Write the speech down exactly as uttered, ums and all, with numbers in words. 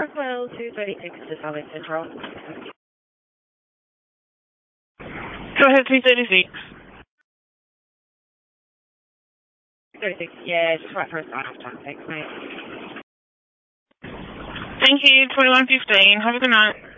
Rockwell two thirty-six to Southern Central. Go ahead, two thirty-six. thirty-six, yeah, just right for a sign off time. Thanks, mate. Thank you, twenty-one fifteen. Have a good night.